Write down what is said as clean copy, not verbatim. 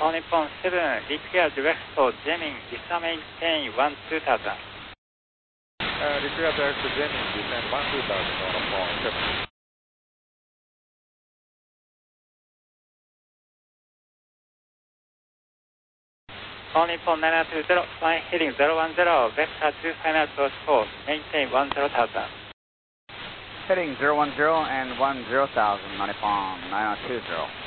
All Nippon 7, repair direct for Jennings, descend maintain 12000. Repair direct to Jennings, descend 12000, All Nippon 7. All Nippon 920, flying heading 010, vector 2 final approach course, maintain 10000. Heading 010 and 10,000, All Nippon 920.